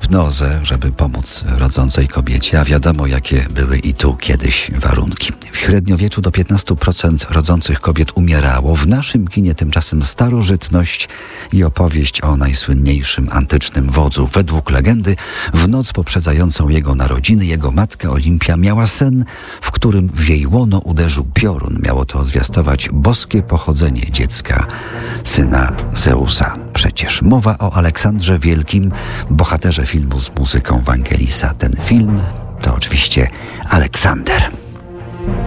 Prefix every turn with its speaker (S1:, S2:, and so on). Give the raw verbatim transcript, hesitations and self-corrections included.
S1: hipnozę, żeby pomóc rodzącej kobiecie, a wiadomo, jakie były i tu kiedyś warunki. W średniowieczu do piętnastu procent rodzących kobiet umierało. W naszym kinie tymczasem starożytność i opowieść o najsłynniejszym antycznym wodzu. Według legendy w noc poprzedzającą jego narodziny jego matka Olimpia miała sen, w którym w jej łono uderzył piorun. Miało to zwiastować boskie pochodzenie dziecka, syna Zeusa. Przecież mowa o Aleksandrze Wielkim, bohaterze filmu z muzyką Vangelisa. Ten film to oczywiście Aleksander.